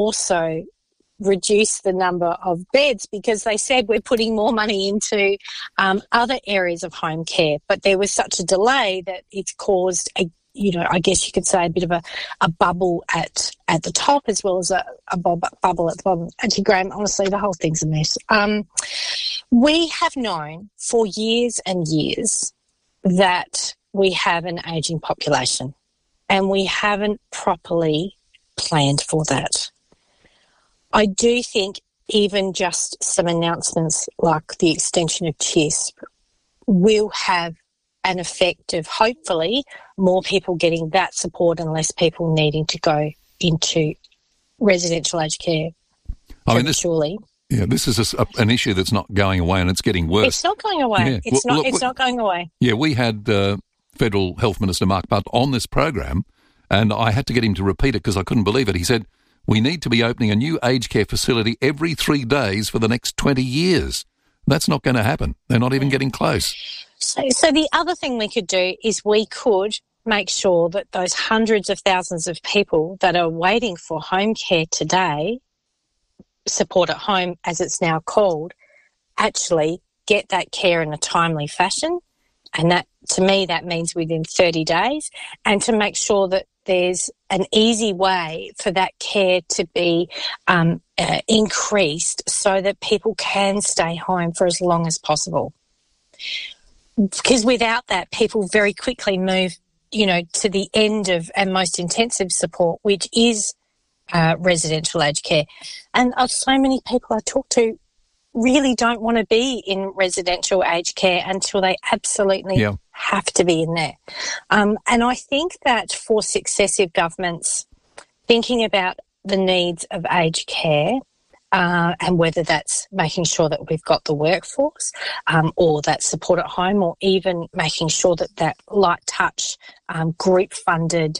also reduce the number of beds because they said we're putting more money into other areas of home care. But there was such a delay that it's caused I guess you could say a bit of a bubble at the top as well as a bubble at the bottom. Actually, Graham, honestly, the whole thing's a mess. We have known for years and years that we have an ageing population and we haven't properly planned for that. I do think even just some announcements like the extension of CHISP will have an effect of hopefully more people getting that support and less people needing to go into residential aged care prematurely. This is an issue that's not going away and it's getting worse. It's not going away. Yeah. It's not going away. Yeah, we had Federal Health Minister Mark Butt on this program and I had to get him to repeat it because I couldn't believe it. He said, we need to be opening a new aged care facility every 3 days for the next 20 years. That's not going to happen. They're not even getting close. So the other thing we could do is we could make sure that those hundreds of thousands of people that are waiting for home care today, support at home as it's now called, actually get that care in a timely fashion. And that, to me, that means within 30 days. And to make sure that there's an easy way for that care to be increased so that people can stay home for as long as possible. Because without that, people very quickly move, to the end of and most intensive support, which is residential aged care. And so many people I talk to really don't want to be in residential aged care until they absolutely have to be in there. And I think that for successive governments, thinking about the needs of aged care, and whether that's making sure that we've got the workforce or that support at home or even making sure that light touch group-funded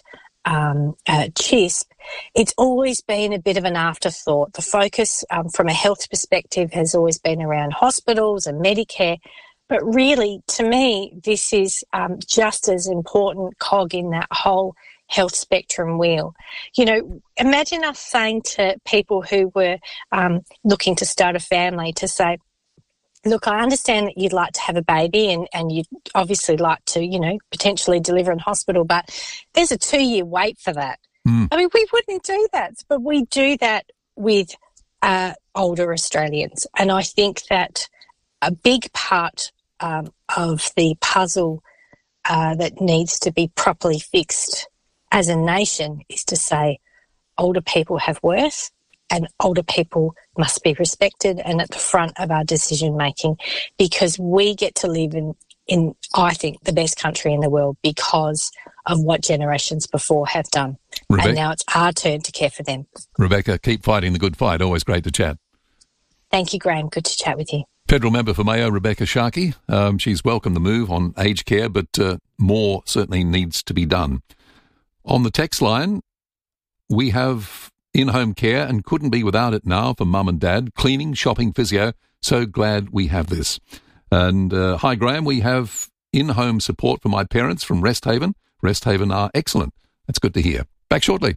CHISP, it's always been a bit of an afterthought. The focus from a health perspective has always been around hospitals and Medicare, but really, to me, this is just as important cog in that whole health spectrum wheel. Imagine us saying to people who were looking to start a family to say, look, I understand that you'd like to have a baby and you'd obviously like to, potentially deliver in hospital, but there's a 2-year wait for that. I mean, we wouldn't do that, but we do that with older Australians. And I think that a big part of the puzzle that needs to be properly fixed as a nation is to say older people have worth and older people must be respected and at the front of our decision making, because we get to live in I think, the best country in the world because of what generations before have done. And now it's our turn to care for them. Rebecca, keep fighting the good fight. Always great to chat. Thank you, Graham. Good to chat with you. Federal Member for Mayo, Rebecca Sharkey. She's welcomed the move on aged care, but more certainly needs to be done. On the text line, we have in-home care and couldn't be without it now for mum and dad. Cleaning, shopping, physio. So glad we have this. And hi, Graham, we have in-home support for my parents from Resthaven. Resthaven are excellent. That's good to hear. Back shortly.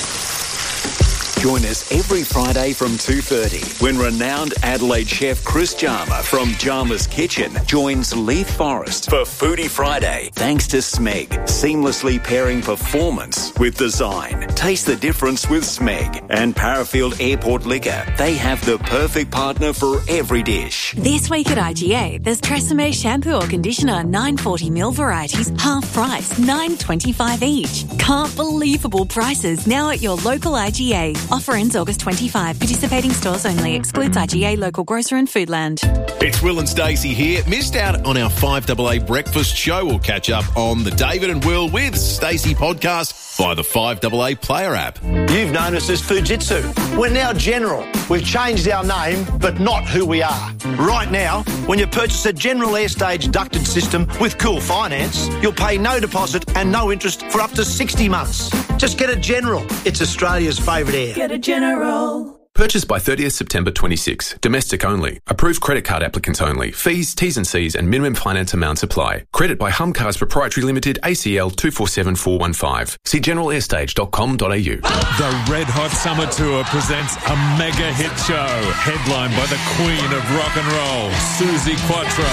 Join us every Friday from 2:30 when renowned Adelaide chef Chris Jarmer from Jarmer's Kitchen joins Leith Forrest for Foodie Friday. Thanks to Smeg, seamlessly pairing performance with design. Taste the difference with Smeg and Parafield Airport Liquor. They have the perfect partner for every dish. This week at IGA, there's Tresemme shampoo or conditioner, 940ml varieties, half price, $9.25 each. Can't believable prices now at your local IGA. Offer ends August 25. Participating stores only. Excludes IGA, local grocer and Foodland. It's Will and Stacey here. Missed out on our 5AA breakfast show? We'll catch up on the David and Will with Stacey podcast via the 5AA player app. You've known us as Fujitsu. We're now General. We've changed our name, but not who we are. Right now, when you purchase a General Airstage ducted system with Cool Finance, you'll pay no deposit and no interest for up to 60 months. Just get a General. It's Australia's favourite air. Get a General. Purchased by 30th September 26. Domestic only. Approved credit card applicants only. Fees, T's and C's and minimum finance amounts apply. Credit by Hum Cars Proprietary Limited, ACL 247415. See generalairstage.com.au. The Red Hot Summer Tour presents a mega hit show, headlined by the Queen of Rock and Roll, Suzi Quatro,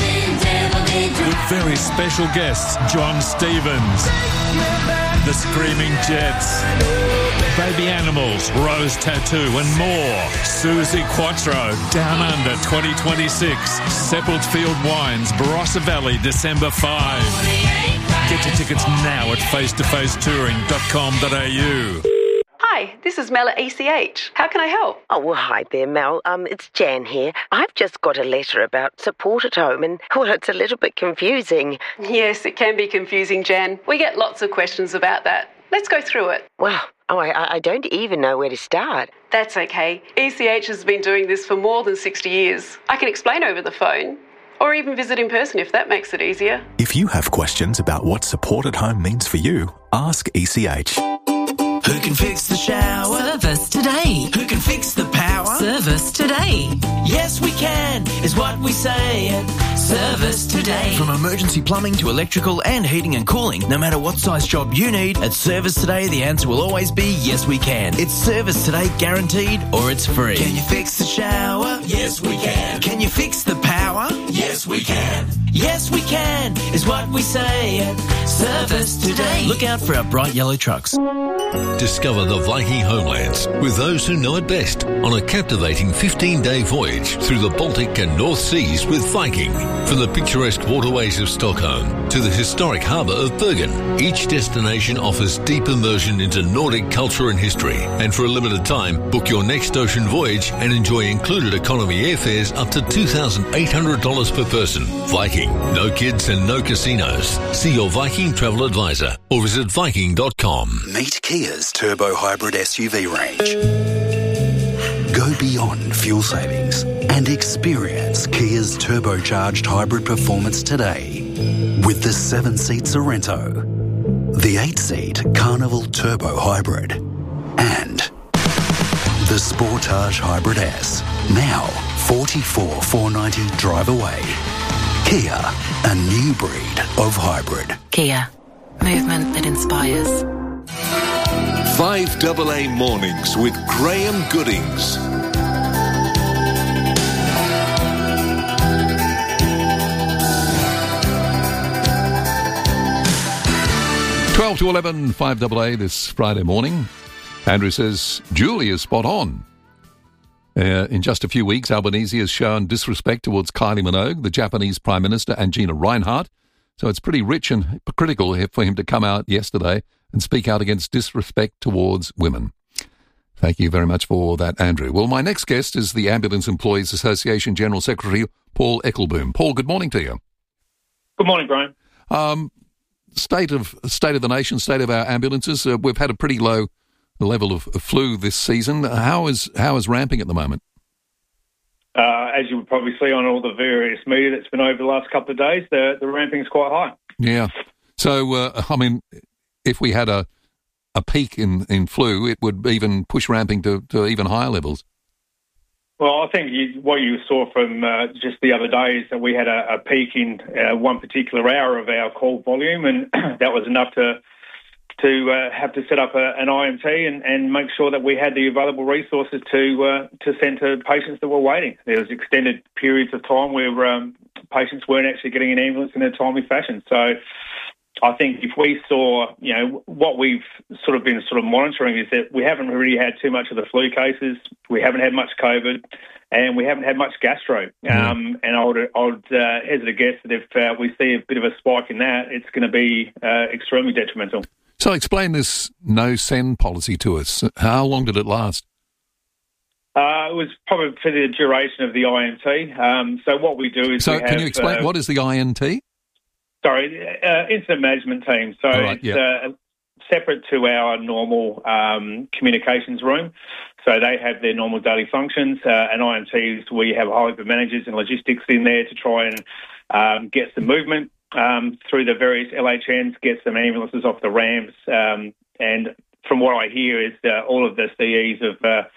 with very special guests, John Stevens, the Screaming Jets, Baby Animals, Rose Tattoo and more. Suzi Quatro, Down Under 2026. Seppeltfield Wines, Barossa Valley, December 5. Get your tickets now at facetofacetouring.com.au. Hi, this is Mel at ECH. How can I help? Oh, well, hi there, Mel. It's Jan here. I've just got a letter about support at home and, well, it's a little bit confusing. Yes, it can be confusing, Jan. We get lots of questions about that. Let's go through it. Well, I don't even know where to start. That's okay. ECH has been doing this for more than 60 years. I can explain over the phone, or even visit in person if that makes it easier. If you have questions about what support at home means for you, ask ECH. Who can fix the shower? Service today. Who can fix the power? Service today. Yes, we can, is what we say at Service Today. From emergency plumbing to electrical and heating and cooling, no matter what size job you need, at Service Today, the answer will always be yes, we can. It's Service Today guaranteed, or it's free. Can you fix the shower? Yes, we can. Can you fix the power? Yes, we can. Yes, we can, is what we say at Service Today. Look out for our bright yellow trucks. Discover the Viking homelands with those who know it best on a captivating 15-day voyage through the Baltic and North Seas with Viking. From the picturesque waterways of Stockholm to the historic harbour of Bergen, each destination offers deep immersion into Nordic culture and history. And for a limited time, book your next ocean voyage and enjoy included economy airfares up to $2,800 per person. Viking, no kids and no casinos. See your Viking travel advisor or visit Viking.com. Meet Kia's Turbo Hybrid SUV range. Go beyond fuel savings and experience Kia's turbocharged hybrid performance today with the 7-seat Sorento, the 8-seat Carnival Turbo Hybrid, and the Sportage Hybrid S. Now, $44,490 drive away. Kia, a new breed of hybrid. Kia, movement that inspires. 5AA Mornings with Graham Goodings. Twelve to 11, 5AA this Friday morning. Andrew says, Julie is spot on. In just a few weeks, Albanese has shown disrespect towards Kylie Minogue, the Japanese Prime Minister, and Gina Reinhardt. So it's pretty rich and hypocritical for him to come out yesterday and speak out against disrespect towards women. Thank you very much for that, Andrew. Well, my next guest is the Ambulance Employees Association General Secretary, Paul Eckelboom. Paul, good morning to you. Good morning, Brian. State of the nation, state of our ambulances. We've had a pretty low level of flu this season. How is ramping at the moment? As you would probably see on all the various media that's been over the last couple of days, the ramping is quite high. Yeah. So, if we had a peak in flu, it would even push ramping to even higher levels. Well, I think what you saw from just the other day is that we had a peak in one particular hour of our call volume, and that was enough to have to set up an IMT and make sure that we had the available resources to send to patients that were waiting. There was extended periods of time where patients weren't actually getting an ambulance in a timely fashion. So I think if we saw, what we've been monitoring is that we haven't really had too much of the flu cases, we haven't had much COVID, and we haven't had much gastro. And I would hazard a guess that if we see a bit of a spike in that, it's going to be extremely detrimental. So explain this no-send policy to us. How long did it last? It was probably for the duration of the IMT. So what we do is can you explain, what is the INT? Sorry, incident management team. So it's separate to our normal communications room. So they have their normal daily functions. And IMTs, we have hyper managers and logistics in there to try and get some movement through the various LHNs, get some ambulances off the ramps. And from what I hear is all of the CEs have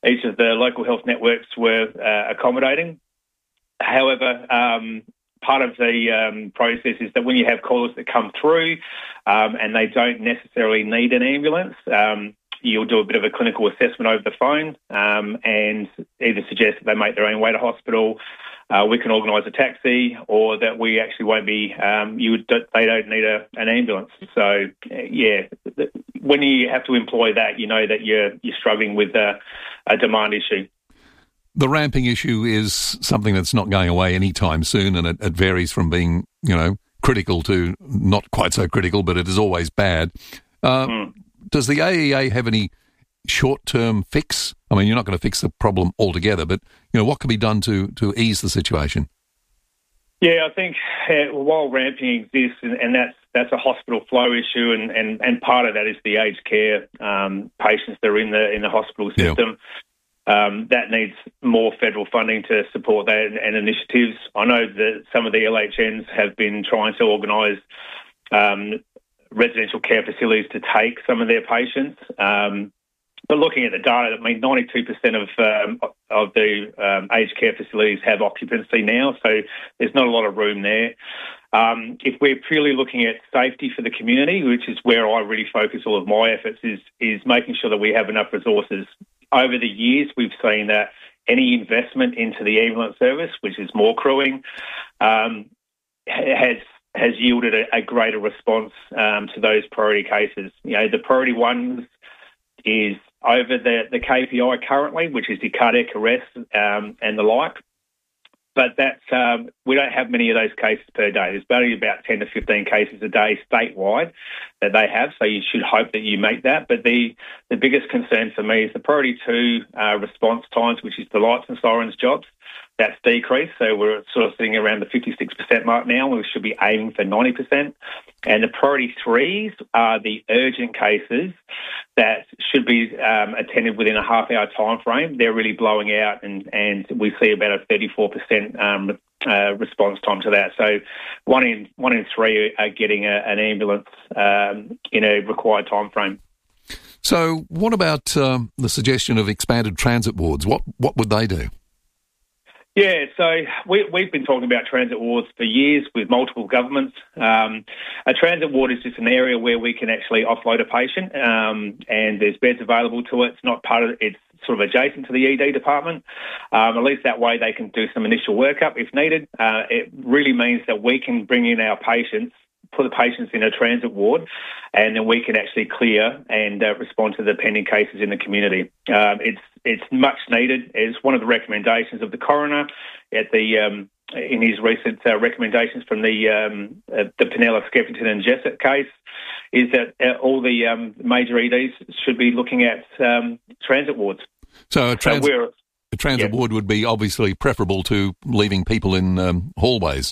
each of the local health networks were accommodating. However, part of the process is that when you have callers that come through and they don't necessarily need an ambulance, you'll do a bit of a clinical assessment over the phone and either suggest that they make their own way to hospital, we can organise a taxi, or that we actually won't be, they don't need an ambulance. So, when you have to employ that, you know that you're struggling with a demand issue. The ramping issue is something that's not going away anytime soon, and it varies from being, critical to not quite so critical, but it is always bad. Does the AEA have any short-term fix? I mean, you're not going to fix the problem altogether, but, what can be done to ease the situation? Yeah, I think while ramping exists, and that's a hospital flow issue, and part of that is the aged care patients that are in the hospital system. That needs more federal funding to support that and initiatives. I know that some of the LHNs have been trying to organise residential care facilities to take some of their patients. But looking at the data, 92% of the aged care facilities have occupancy now, so there's not a lot of room there. If we're purely looking at safety for the community, which is where I really focus all of my efforts, is making sure that we have enough resources. Over the years, we've seen that any investment into the ambulance service, which is more crewing, has yielded a greater response to those priority cases. The priority ones is over the KPI currently, which is the cardiac arrest and the like. But that's we don't have many of those cases per day. There's only about 10 to 15 cases a day statewide that they have, so you should hope that you make that. But the biggest concern for me is the priority 2 response times, which is the lights and sirens jobs. That's decreased, so we're sort of sitting around the 56% mark now. We should be aiming for 90%. And the priority 3s are the urgent cases that should be attended within a half-hour time frame. They're really blowing out, and we see about a 34% response time to that. So one in 3 are getting an ambulance in a required time frame. So what about the suggestion of expanded transit wards? What would they do? Yeah, so we've been talking about transit wards for years with multiple governments. A transit ward is just an area where we can actually offload a patient, and there's beds available to it. It's not part of it's sort of adjacent to the ED department. At least that way they can do some initial workup if needed. It really means that we can bring in our patients, put the patients in a transit ward, and then we can actually clear and respond to the pending cases in the community. It's much needed. It's one of the recommendations of the coroner at in his recent recommendations from the Penella, Skeffington and Jessop case, is that all the major EDs should be looking at transit wards. So a transit ward would be obviously preferable to leaving people in hallways.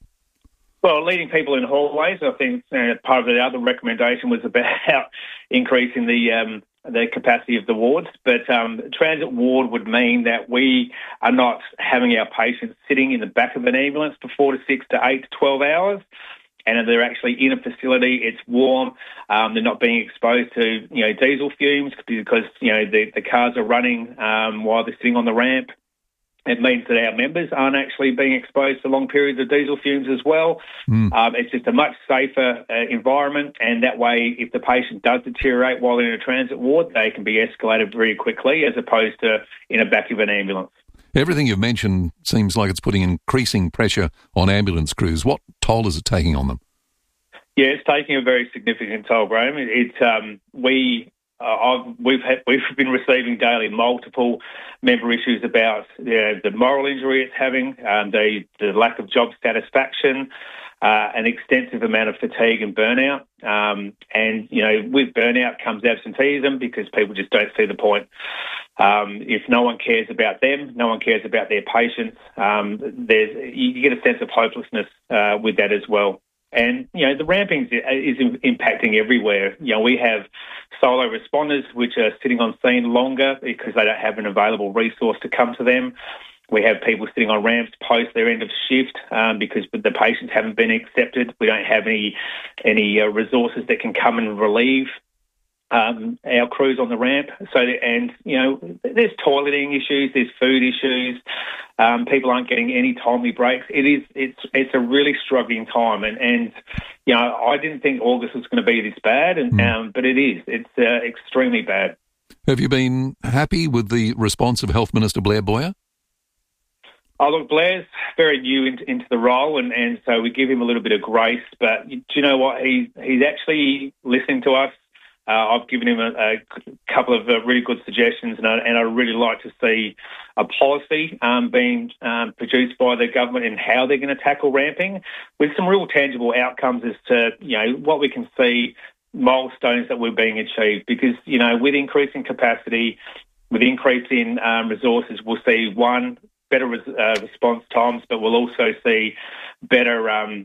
Well, leading people in hallways, I think part of the other recommendation was about increasing the capacity of the wards. But transit ward would mean that we are not having our patients sitting in the back of an ambulance for 4 to 6 to 8 to 12 hours. And they're actually in a facility, it's warm, they're not being exposed to, diesel fumes because, the cars are running while they're sitting on the ramp. It means that our members aren't actually being exposed to long periods of diesel fumes as well. It's just a much safer environment, and that way, if the patient does deteriorate while in a transit ward, they can be escalated very quickly as opposed to in the back of an ambulance. Everything you've mentioned seems like it's putting increasing pressure on ambulance crews. What toll is it taking on them? Yeah, it's taking a very significant toll, Graham. We've been receiving daily multiple member issues about the moral injury it's having, the lack of job satisfaction, an extensive amount of fatigue and burnout. With burnout comes absenteeism because people just don't see the point. If no one cares about them, no one cares about their patients, you get a sense of hopelessness with that as well. And, the ramping is impacting everywhere. We have solo responders which are sitting on scene longer because they don't have an available resource to come to them. We have people sitting on ramps post their end of shift because the patients haven't been accepted. We don't have any resources that can come and relieve our crews on the ramp. So, and, there's toileting issues, there's food issues. People aren't getting any timely breaks. It's a really struggling time. And I didn't think August was going to be this bad, but it is. It's extremely bad. Have you been happy with the response of Health Minister Blair Boyer? Oh, look, Blair's very new into the role, and so we give him a little bit of grace. But do you know what? He's actually listening to us. I've given him a couple of really good suggestions, and I'd really like to see a policy being produced by the government in how they're going to tackle ramping, with some real tangible outcomes as to what we can see, milestones that were being achieved. Because with increasing capacity, with increasing resources, we'll see better response times, but we'll also see better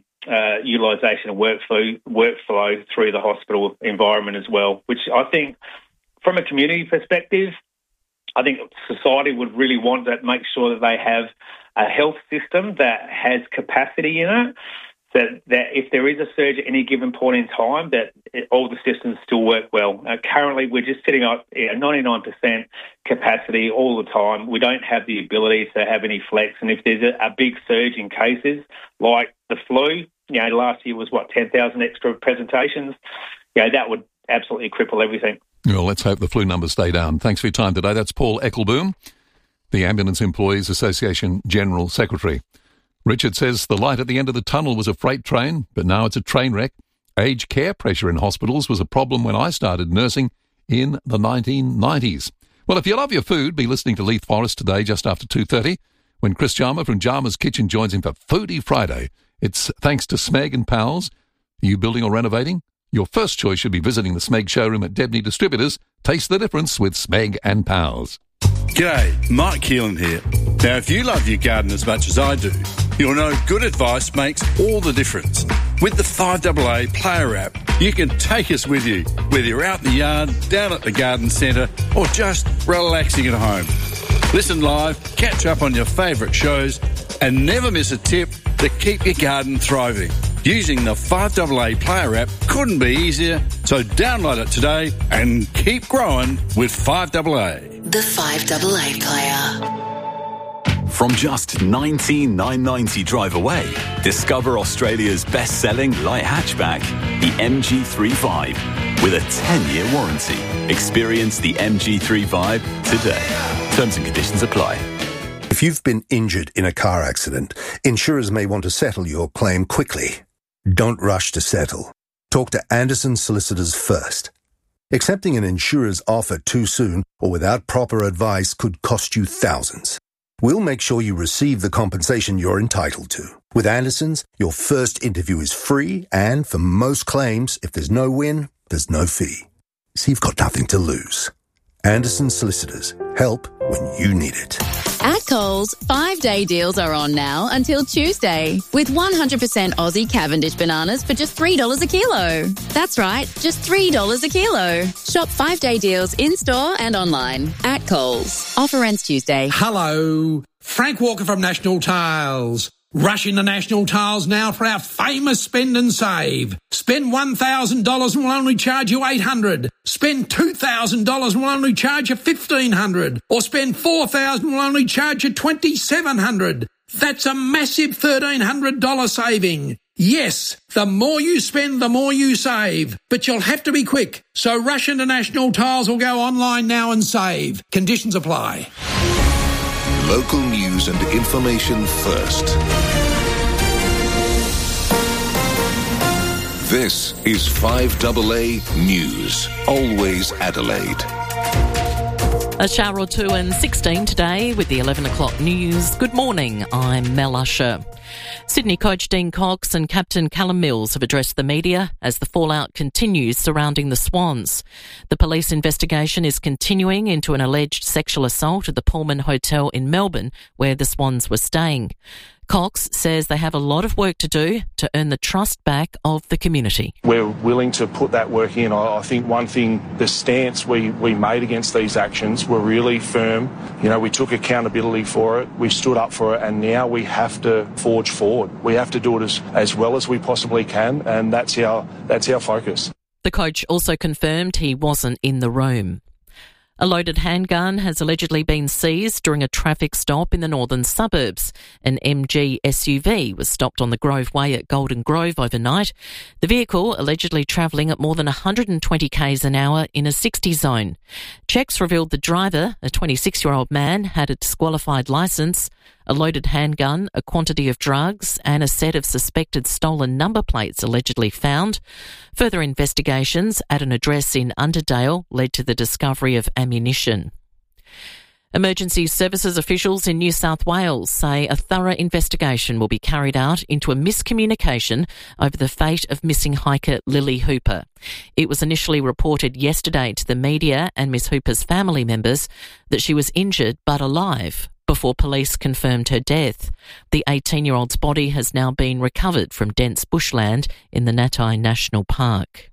utilisation of workflow through the hospital environment as well, which I think from a community perspective, I think society would really want to make sure that they have a health system that has capacity in it, that if there is a surge at any given point in time, that all the systems still work well. Currently, we're just sitting at 99% capacity all the time. We don't have the ability to have any flex. And if there's a big surge in cases like the flu, last year was, 10,000 extra presentations, that would absolutely cripple everything. Well, let's hope the flu numbers stay down. Thanks for your time today. That's Paul Eckelboom, the Ambulance Employees Association General Secretary. Richard says the light at the end of the tunnel was a freight train, but now it's a train wreck. Aged care pressure in hospitals was a problem when I started nursing in the 1990s. Well, if you love your food, be listening to Leith Forrest today just after 2:30 when Chris Jarma from Jarma's Kitchen joins him for Foodie Friday. It's thanks to Smeg and Pals. Are you building or renovating? Your first choice should be visiting the Smeg showroom at Debney Distributors. Taste the difference with Smeg and Pals. G'day, Mike Keelan here. Now, if you love your garden as much as I do, you'll know good advice makes all the difference. With the 5AA Player app, you can take us with you, whether you're out in the yard, down at the garden centre, or just relaxing at home. Listen live, catch up on your favourite shows, and never miss a tip to keep your garden thriving. Using the 5AA Player app couldn't be easier, so download it today and keep growing with 5AA. The 5AA Player. From just $19,990 drive away, discover Australia's best-selling light hatchback, the MG3 with a 10-year warranty. Experience the MG3 today. Terms and conditions apply. If you've been injured in a car accident, insurers may want to settle your claim quickly. Don't rush to settle. Talk to Anderson Solicitors first. Accepting an insurer's offer too soon or without proper advice could cost you thousands. We'll make sure you receive the compensation you're entitled to. With Anderson's, your first interview is free, and for most claims, if there's no win, there's no fee. So you've got nothing to lose. Anderson Solicitors. Help when you need it. At Coles, 5-day deals are on now until Tuesday, with 100% Aussie Cavendish bananas for just $3 a kilo. That's right, just $3 a kilo. Shop 5-day deals in-store and online at Coles. Offer ends Tuesday. Hello, Frank Walker from National Tiles. Rush into National Tiles now for our famous spend and save. Spend $1,000 and we'll only charge you $800. Spend $2,000 and we'll only charge you $1,500. Or spend $4,000 and we'll only charge you $2,700. That's a massive $1,300 saving. Yes, the more you spend, the more you save. But you'll have to be quick. So rush into National Tiles or go online now and save. Conditions apply. Local news and information first. This is 5AA News. Always Adelaide. A shower or two and 16 today with the 11 o'clock news. Good morning, I'm Mel Usher. Sydney coach Dean Cox and captain Callum Mills have addressed the media as the fallout continues surrounding the Swans. The police investigation is continuing into an alleged sexual assault at the Pullman Hotel in Melbourne, where the Swans were staying. Cox says they have a lot of work to do to earn the trust back of the community. We're willing to put that work in. I think one thing, the stance we made against these actions were really firm. You know, we took accountability for it, we stood up for it, and now we have to forge forward. We have to do it as well as we possibly can, and that's our focus. The coach also confirmed he wasn't in the room. A loaded handgun has allegedly been seized during a traffic stop in the northern suburbs. An MG SUV was stopped on the Grove Way at Golden Grove overnight. The vehicle allegedly travelling at more than 120 k's an hour in a 60 zone. Checks revealed the driver, a 26-year-old man, had a disqualified licence. A loaded handgun, a quantity of drugs and a set of suspected stolen number plates allegedly found. Further investigations at an address in Underdale led to the discovery of ammunition. Emergency services officials in New South Wales say a thorough investigation will be carried out into a miscommunication over the fate of missing hiker Lily Hooper. It was initially reported yesterday to the media and Miss Hooper's family members that she was injured but alive before police confirmed her death. The 18-year-old's body has now been recovered from dense bushland in the Natai National Park.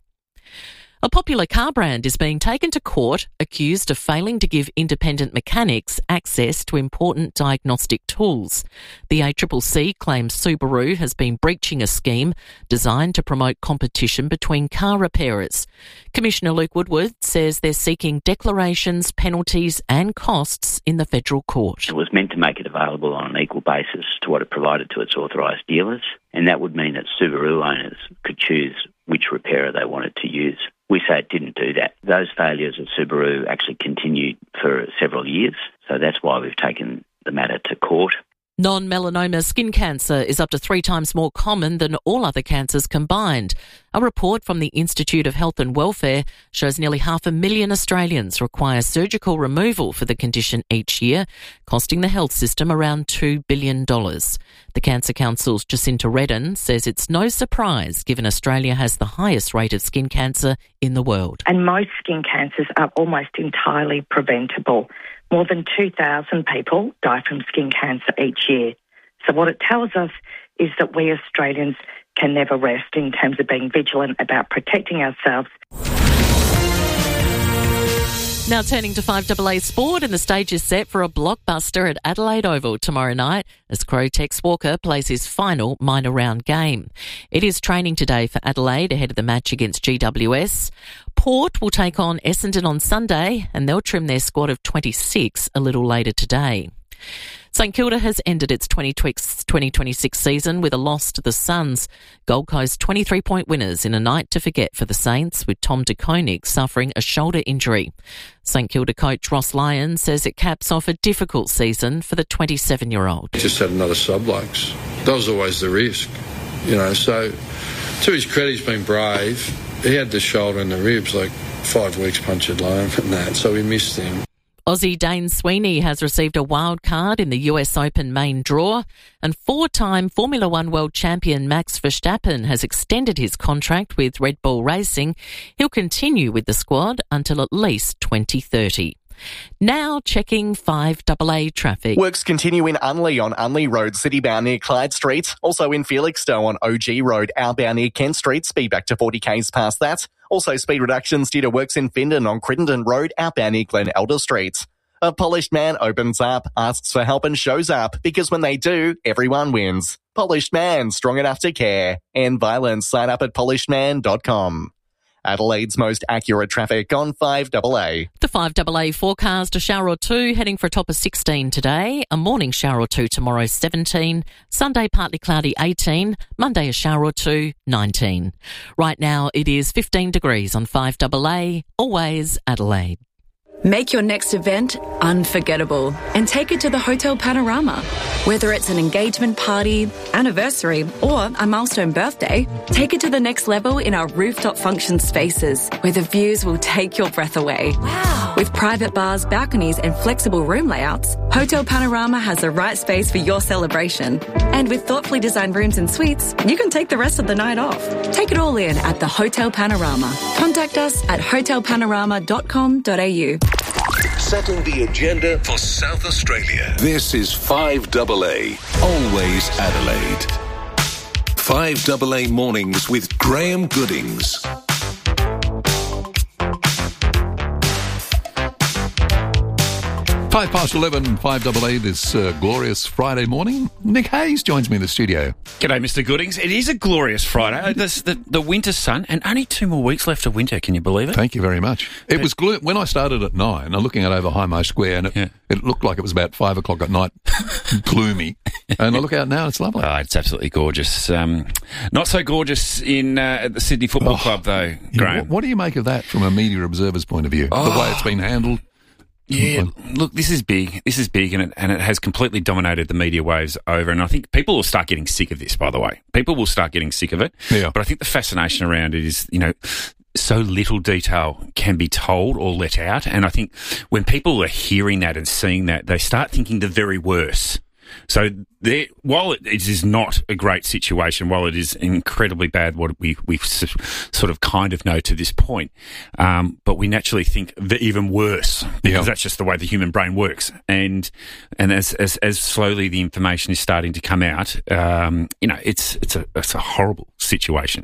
A popular car brand is being taken to court accused of failing to give independent mechanics access to important diagnostic tools. The ACCC claims Subaru has been breaching a scheme designed to promote competition between car repairers. Commissioner Luke Woodward says they're seeking declarations, penalties and costs in the federal court. It was meant to make it available on an equal basis to what it provided to its authorised dealers, and that would mean that Subaru owners could choose which repairer they wanted to use. We say it didn't do that. Those failures of Subaru actually continued for several years, so that's why we've taken the matter to court. Non-melanoma skin cancer is up to 3 times more common than all other cancers combined. A report from the Institute of Health and Welfare shows nearly 500,000 Australians require surgical removal for the condition each year, costing the health system around $2 billion. The Cancer Council's Jacinta Redden says it's no surprise given Australia has the highest rate of skin cancer in the world. And most skin cancers are almost entirely preventable. More than 2,000 people die from skin cancer each year. So what it tells us is that we Australians can never rest in terms of being vigilant about protecting ourselves. Now turning to 5AA Sport, and the stage is set for a blockbuster at Adelaide Oval tomorrow night as Crow Tex Walker plays his final minor round game. It is training today for Adelaide ahead of the match against GWS. Port will take on Essendon on Sunday and they'll trim their squad of 26 a little later today. St Kilda has ended its 2026 season with a loss to the Suns. Gold Coast 23-point winners in a night to forget for the Saints, with Tom de Koning suffering a shoulder injury. St Kilda coach Ross Lyon says it caps off a difficult season for the 27-year-old. Just had another sub-blokes. That was always the risk, so to his credit, he's been brave. He had the shoulder and the ribs, 5 weeks punctured loan and that, so we missed him. Aussie Dane Sweeney has received a wild card in the US Open main draw, and 4-time Formula One world champion Max Verstappen has extended his contract with Red Bull Racing. He'll continue with the squad until at least 2030. Now checking 5AA traffic. Works continue in Unley on Unley Road, citybound near Clyde Street. Also in Felixstowe on OG Road, outbound near Kent Street, speed back to 40 k's past that. Also speed reductions due to works in Findon on Crittenden Road, outbound near Glen Elder Street. A polished man opens up, asks for help and shows up, because when they do, everyone wins. Polished Man, strong enough to care. End violence, sign up at polishedman.com. Adelaide's most accurate traffic on 5AA. The 5AA forecast, a shower or two, heading for a top of 16 today, a morning shower or two tomorrow 17, Sunday partly cloudy 18, Monday a shower or two 19. Right now it is 15 degrees on 5AA, always Adelaide. Make your next event unforgettable and take it to the Hotel Panorama. Whether it's an engagement party, anniversary, or a milestone birthday, take it to the next level in our rooftop function spaces, where the views will take your breath away. Wow! With private bars, balconies, and flexible room layouts, Hotel Panorama has the right space for your celebration. And with thoughtfully designed rooms and suites, you can take the rest of the night off. Take it all in at the Hotel Panorama. Contact us at hotelpanorama.com.au. Setting the agenda for South Australia. This is 5AA, always Adelaide. 5AA Mornings with Graham Goodings. 11, 5AA this glorious Friday morning. Nick Hayes joins me in the studio. G'day, Mr. Goodings. It is a glorious Friday. The winter sun, and only 2 more weeks left of winter. Can you believe it? Thank you very much. It was when I started at 9. I'm looking at over Highmo Square, and it looked like it was about 5 o'clock at night, gloomy. And I look out now, it's lovely. Oh, it's absolutely gorgeous. Not so gorgeous at the Sydney Football Club, though, Graham. What do you make of that from a media observer's point of view? The way it's been handled? Yeah, look, this is big. This is big, and it has completely dominated the media waves over. And I think people will start getting sick of this, by the way. People will start getting sick of it. Yeah. But I think the fascination around it is, so little detail can be told or let out. And I think when people are hearing that and seeing that, they start thinking the very worst. So while it is not a great situation, while it is incredibly bad, what we sort of kind of know to this point, but we naturally think even worse because that's just the way the human brain works. And as slowly the information is starting to come out, it's a horrible situation.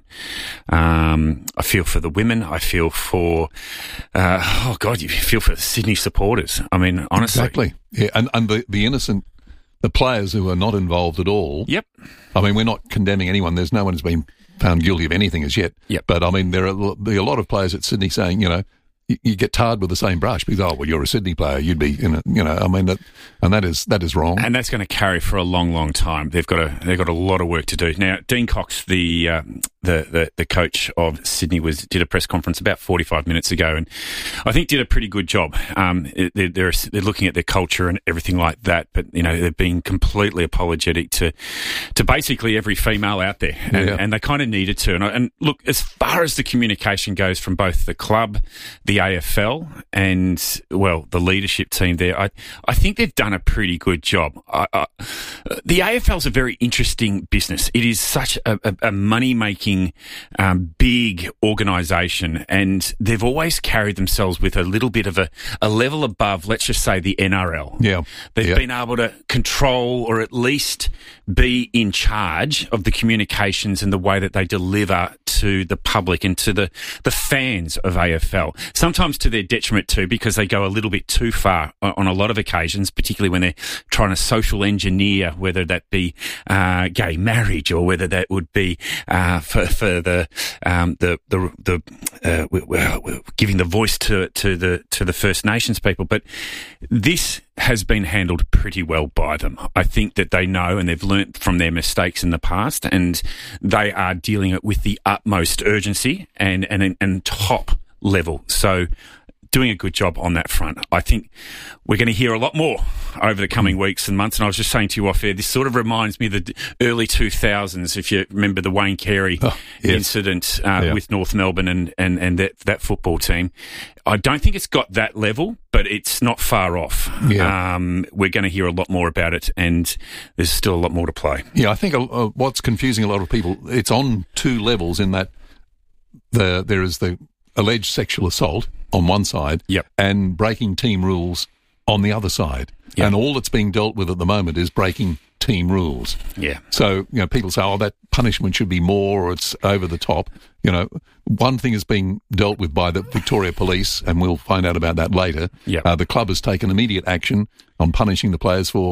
I feel for the women. I feel for you feel for the Sydney supporters. I mean, honestly, exactly. Yeah, and the innocent. The players who are not involved at all. Yep. I mean, we're not condemning anyone. There's no one who's been found guilty of anything as yet. Yep. But, I mean, there'll be a lot of players at Sydney saying, you get tarred with the same brush because, you're a Sydney player. You'd be, that is wrong. And that's going to carry for a long, long time. They've got a lot of work to do. Now, Dean Cox, the coach of Sydney, did a press conference about 45 minutes ago, and I think did a pretty good job. They're looking at their culture and everything like that, but they're being completely apologetic to basically every female out there, and they kind of needed to. And look, as far as the communication goes from both the club, the AFL, and the leadership team there, I think they've done a pretty good job. The AFL is a very interesting business. It is such a money-making big organisation, and they've always carried themselves with a little bit of a level above, let's just say, the NRL. Yeah. They've been able to control or at least be in charge of the communications and the way that they deliver to the public and to the fans of AFL. Sometimes to their detriment too, because they go a little bit too far on a lot of occasions, particularly when they're trying to social engineer, whether that be gay marriage or whether that would be for the giving the voice to the First Nations people. But this has been handled pretty well by them. I think that they know and they've learnt from their mistakes in the past, and they are dealing it with the utmost urgency and top level. So doing a good job on that front. I think we're going to hear a lot more over the coming weeks and months. And I was just saying to you off air, this sort of reminds me of the early 2000s, if you remember the Wayne Carey incident with North Melbourne and that football team. I don't think it's got that level, but it's not far off. Yeah. We're going to hear a lot more about it, and there's still a lot more to play. Yeah, I think what's confusing a lot of people, it's on two levels in that there is the alleged sexual assault on one side and breaking team rules on the other side. And all that's being dealt with at the moment is breaking team rules. Yeah. So, people say, that punishment should be more or it's over the top. One thing is being dealt with by the Victoria Police, and we'll find out about that later. Yeah. The club has taken immediate action on punishing the players for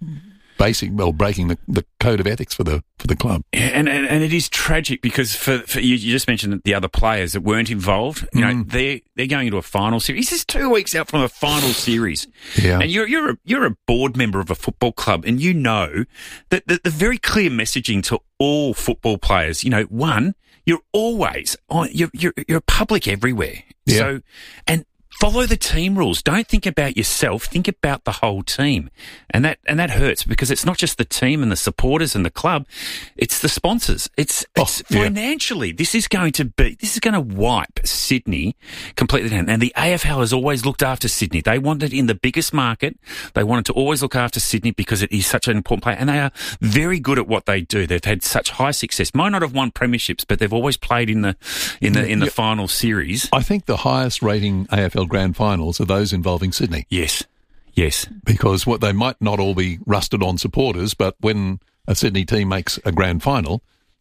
breaking the code of ethics for the club. Yeah, and it is tragic because for you just mentioned the other players that weren't involved. They're going into a final series. This is 2 weeks out from a final series. Yeah. And you're a board member of a football club, and you know that the very clear messaging to all football players. One, you're always on. You're public everywhere. Yeah. So and. Follow the team rules. Don't think about yourself. Think about the whole team. And that hurts because it's not just the team and the supporters and the club. It's the sponsors. It's financially. This is going to wipe Sydney completely down. And the AFL has always looked after Sydney. They wanted in the biggest market. They wanted to always look after Sydney because it is such an important player. And they are very good at what they do. They've had such high success. Might not have won premierships, but they've always played in the final series. I think the highest rating AFL grand finals are those involving Sydney. Yes. Because they might not all be rusted on supporters, but when a Sydney team makes a grand final,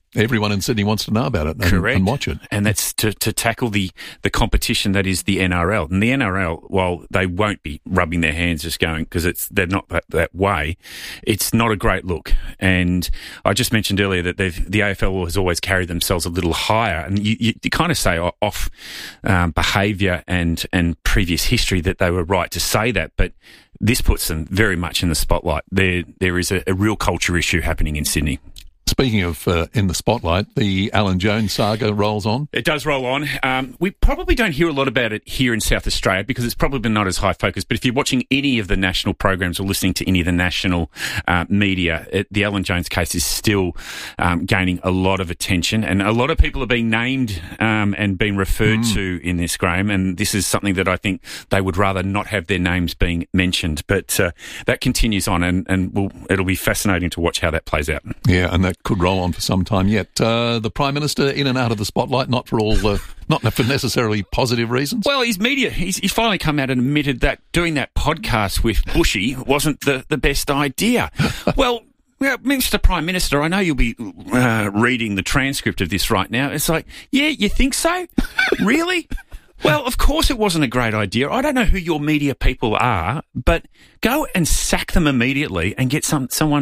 everyone in Sydney wants to know about it and watch it. And that's to tackle the competition that is the NRL. And the NRL, while they won't be rubbing their hands just going because they're not that way, it's not a great look. And I just mentioned earlier that the AFL has always carried themselves a little higher. And you kind of say off behaviour and previous history that they were right to say that, but this puts them very much in the spotlight. There is a real culture issue happening in Sydney. Speaking of in the spotlight, the Alan Jones saga rolls on. It does roll on. We probably don't hear a lot about it here in South Australia because it's probably not as high focus. But if you're watching any of the national programs or listening to any of the national media, the Alan Jones case is still gaining a lot of attention. And a lot of people are being named and being referred to in this, Graham. And this is something that I think they would rather not have their names being mentioned. But that continues on and it'll be fascinating to watch how that plays out. Yeah, and that could roll on for some time yet. The Prime Minister in and out of the spotlight, not for necessarily positive reasons. Well, his media, he's finally come out and admitted that doing that podcast with Bushy wasn't the best idea. Well, Mr. Prime Minister, I know you'll be reading the transcript of this right now. It's like, yeah, you think so? Really? Well, of course it wasn't a great idea. I don't know who your media people are, but go and sack them immediately and get someone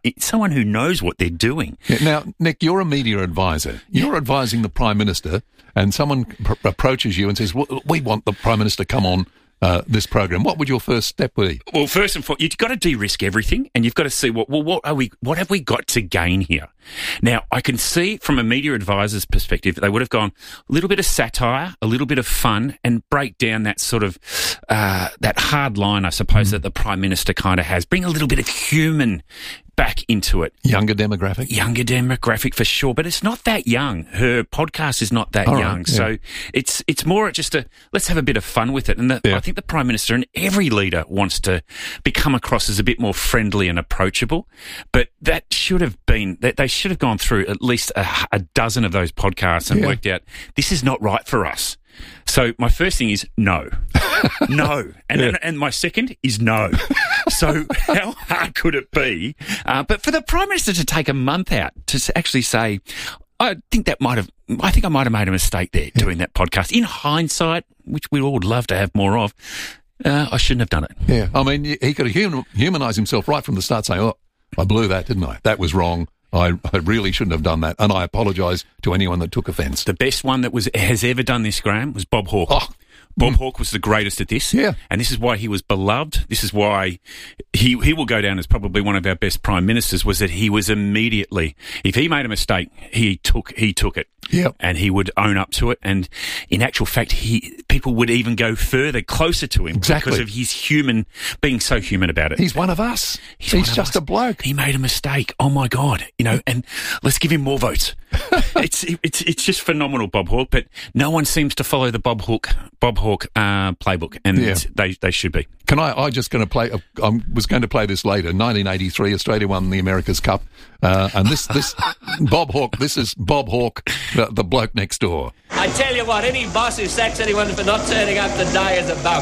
who knows what they're doing. Yeah, now, Nick, you're a media advisor. You're advising the Prime Minister, and someone approaches you and says, well, we want the Prime Minister to come on this program. What would your first step be? Well, first and foremost, you've got to de-risk everything, and you've got to see what have we got to gain here. Now, I can see from a media advisor's perspective, they would have gone a little bit of satire, a little bit of fun, and break down that sort of that hard line, I suppose, that the Prime Minister kind of has. Bring a little bit of human back into it. Younger demographic? Younger demographic for sure, but it's not that young. Her podcast is not that young. Right, yeah. So it's more just let's have a bit of fun with it. And I think the Prime Minister and every leader wants to become across as a bit more friendly and approachable, but that should have been, they should have gone through at least a dozen of those podcasts and worked out, this is not right for us. So my first thing is no. No. And my second is no. So how hard could it be? But for the Prime Minister to take a month out to actually say, I think I might have made a mistake there doing that podcast. In hindsight, which we all would love to have more of, I shouldn't have done it. Yeah. I mean, he could have humanised himself right from the start, saying, oh, I blew that, didn't I? That was wrong. I really shouldn't have done that, and I apologise to anyone that took offence. The best one that has ever done this, Graham, was Bob Hawke. Oh. Bob Hawke was the greatest at this, and this is why he was beloved. This is why he will go down as probably one of our best prime ministers. Was that he was immediately, if he made a mistake, he took it, and he would own up to it. And in actual fact, people would even go closer to him because of his being so human about it. He's one of us. He's just a bloke. He made a mistake. Oh my God, and let's give him more votes. It's just phenomenal, Bob Hawke. But no one seems to follow the Bob Hawke playbook, and they should be. I was going to play this later. 1983, Australia won the America's Cup, and this Bob Hawke. This is Bob Hawke, the bloke next door. I tell you what, any boss who sacks anyone for not turning up today is a bum.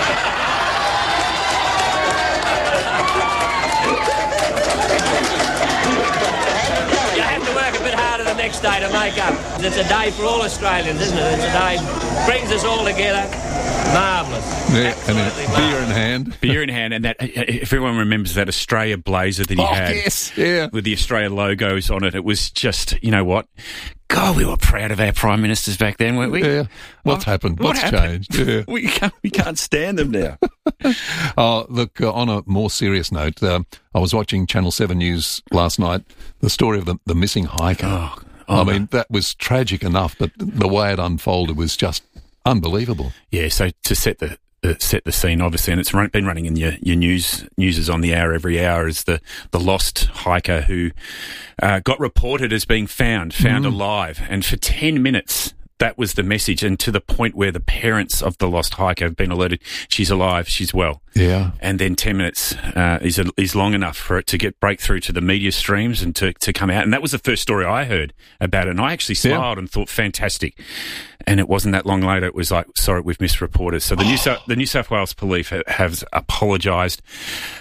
Next day to make up. It's a day for all Australians, isn't it? It's a day brings us all together. Marvellous. Yeah, and then beer in hand. Beer in hand, and that if everyone remembers that Australia blazer that he had with the Australia logos on it, it was just, you know what? God, we were proud of our prime ministers back then, weren't we? Yeah. What's happened? What's changed? Yeah. We can't stand them now. Look, on a more serious note, I was watching Channel 7 News last night, the story of the missing hiker. I mean, that was tragic enough, but the way it unfolded was just unbelievable. Yeah, so to set the scene, obviously, and it's been running in your newses on the hour every hour, is the lost hiker who got reported as being found alive, and for 10 minutes that was the message, and to the point where the parents of the lost hiker have been alerted, she's alive, she's well. Yeah. And then 10 minutes is long enough for it to break through to the media streams and to come out. And that was the first story I heard about it. And I actually smiled and thought, fantastic. And it wasn't that long later, it was like, sorry, we've misreported. So the New South Wales Police has apologised.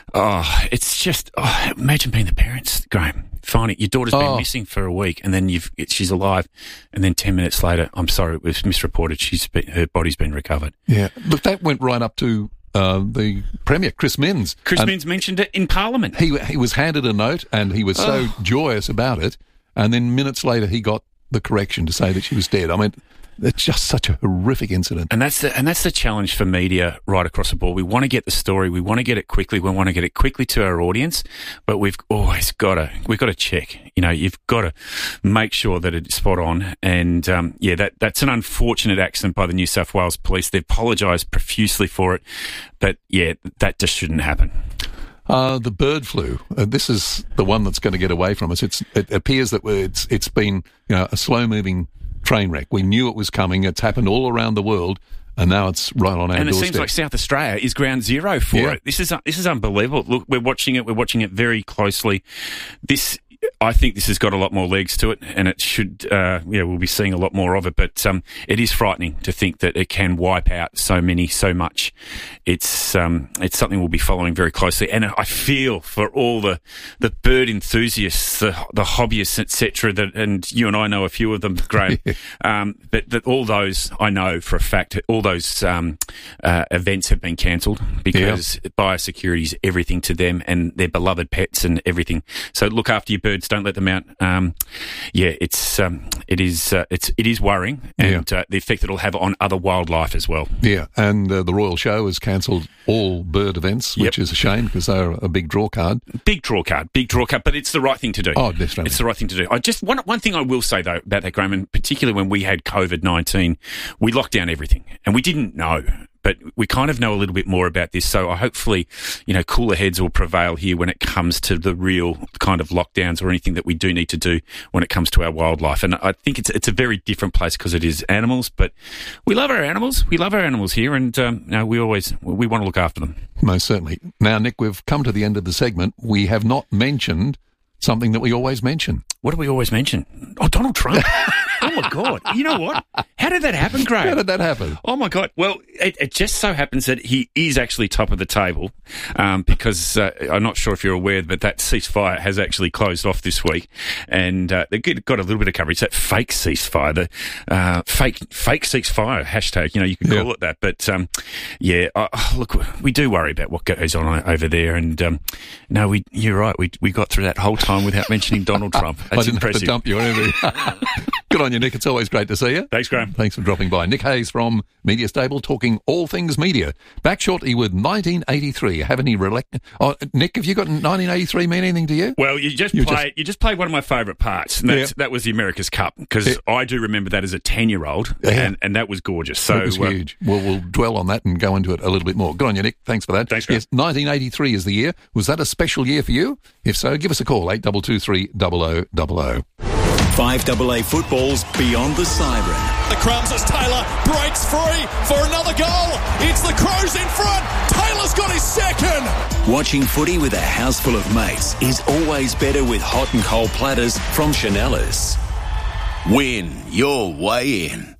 It's just, imagine being the parents, Graham. Finding your daughter's been missing for a week, and then she's alive, and then 10 minutes later, I'm sorry, it was misreported. Her body's been recovered. Yeah, but that went right up to the Premier, Chris Minns. Chris Minns mentioned it in Parliament. He was handed a note, and he was so joyous about it, and then minutes later he got the correction to say that she was dead. I mean, it's just such a horrific incident. And that's the challenge for media right across the board. We want to get the story. We want to get it quickly. We want to get it quickly to our audience. But we've always got to check. You know, you've got to make sure that it's spot on. And, that's an unfortunate accident by the New South Wales Police. They've apologised profusely for it. But, that just shouldn't happen. The bird flu. This is the one that's going to get away from us. It appears that it's been a slow-moving train wreck. We knew it was coming. It's happened all around the world, and now it's right on our doorstep. And it seems like South Australia is ground zero for it. This is unbelievable. Look, we're watching it. We're watching it very closely. I think this has got a lot more legs to it, and it should, we'll be seeing a lot more of it. But it is frightening to think that it can wipe out so much. It's something we'll be following very closely, and I feel for all the bird enthusiasts, the hobbyists, etc. And you and I know a few of them, Graham. But all those, I know for a fact, all those events have been cancelled because biosecurity is everything to them and their beloved pets and everything. So look after your birds. Don't let them out. It is worrying, and the effect it'll have on other wildlife as well. Yeah, and the Royal Show has cancelled all bird events, which is a shame because they're a big draw card. Big draw card. But it's the right thing to do. Oh, definitely, it's the right thing to do. I just one thing I will say though about that, Graham, and particularly when we had COVID-19, we locked down everything, and we didn't know. But we kind of know a little bit more about this, so hopefully, cooler heads will prevail here when it comes to the real kind of lockdowns or anything that we do need to do when it comes to our wildlife. And I think it's a very different place because it is animals, but we love our animals. We love our animals here, and we want to look after them. Most certainly. Now, Nick, we've come to the end of the segment. We have not mentioned something that we always mention. What do we always mention? Oh, Donald Trump. Oh, my God. You know what? How did that happen, Graham? How did that happen? Oh, my God. Well, it just so happens that he is actually top of the table because I'm not sure if you're aware, but that ceasefire has actually closed off this week. And they got a little bit of coverage, that fake ceasefire, the fake ceasefire hashtag, you can call it that. But, look, we do worry about what goes on over there. And, no, you're right. We got through that whole time without mentioning Donald Trump. That's impressive. I didn't have to dump you or anything. Good on you, Nick. It's always great to see you. Thanks, Graham. Thanks for dropping by. Nick Hayes from Media Stable, talking all things media. Back shortly with 1983. Have any Nick, have you got 1983 mean anything to you? Well, you just played one of my favourite parts, and that was the America's Cup, because I do remember that as a 10-year-old, and that was gorgeous. So it was huge. Well, we'll dwell on that and go into it a little bit more. Good on you, Nick. Thanks for that. Thanks, Graham. Yes, 1983 is the year. Was that a special year for you? If so, give us a call, 8223 0000. 5AA football's Beyond the Siren. The crumbs as Taylor breaks free for another goal. It's the Crows in front. Taylor's got his second. Watching footy with a house full of mates is always better with hot and cold platters from Chanellas. Win your way in.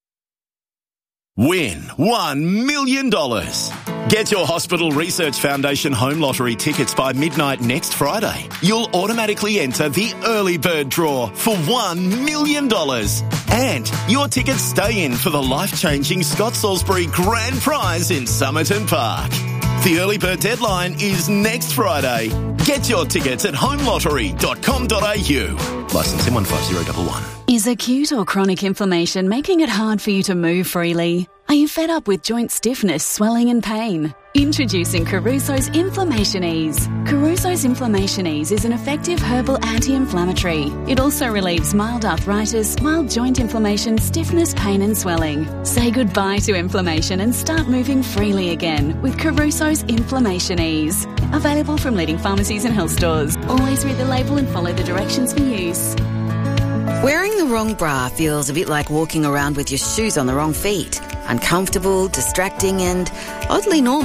Win $1 million. Get your Hospital Research Foundation home lottery tickets by midnight next Friday. You'll automatically enter the early bird draw for $1 million. And your tickets stay in for the life-changing Scott Salisbury Grand Prize in Somerton Park. The early bird deadline is next Friday. Get your tickets at homelottery.com.au. Licence M15011. Is acute or chronic inflammation making it hard for you to move freely? Are you fed up with joint stiffness, swelling and pain? Introducing Caruso's Inflammation Ease. Caruso's Inflammation Ease is an effective herbal anti-inflammatory. It also relieves mild arthritis, mild joint inflammation, stiffness, pain and swelling. Say goodbye to inflammation and start moving freely again with Caruso's Inflammation Ease. Available from leading pharmacies and health stores. Always read the label and follow the directions for use. Wearing the wrong bra feels a bit like walking around with your shoes on the wrong feet. Uncomfortable, distracting and oddly normal.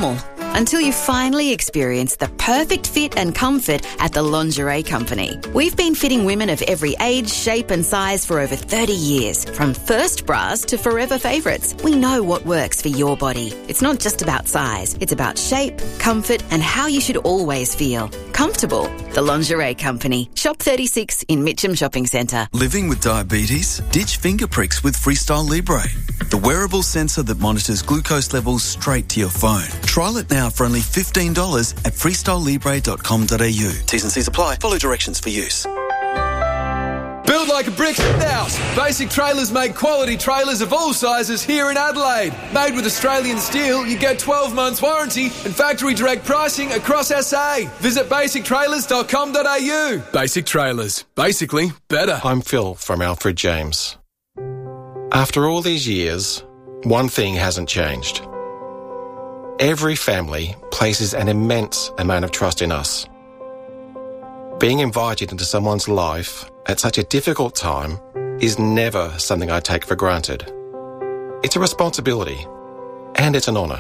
until you finally experience the perfect fit and comfort at the Lingerie Company. We've been fitting women of every age, shape and size for over 30 years. From first bras to forever favourites, we know what works for your body. It's not just about size, it's about shape, comfort and how you should always feel. Comfortable. The Lingerie Company. Shop 36 in Mitcham Shopping Centre. Living with diabetes? Ditch finger pricks with Freestyle Libre, the wearable sensor that monitors glucose levels straight to your phone. Trial it now for only $15 at freestylelibre.com.au. T's and C's apply. Follow directions for use. Build like a brick house. Basic Trailers make quality trailers of all sizes here in Adelaide. Made with Australian steel, you get 12 months warranty and factory direct pricing across SA. Visit basictrailers.com.au. Basic Trailers. Basically better. I'm Phil from Alfred James. After all these years, one thing hasn't changed. Every family places an immense amount of trust in us. Being invited into someone's life at such a difficult time is never something I take for granted. It's a responsibility, and it's an honour.